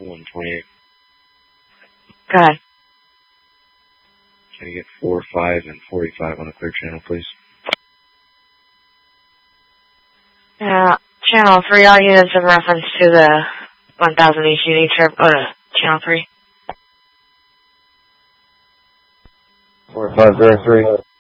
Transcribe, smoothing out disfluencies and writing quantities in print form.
128. Go ahead. Can you get 4, 5, and 45 on the clear channel, please? Channel 3, all units in reference to the 1000 each unit, channel 3. 4503.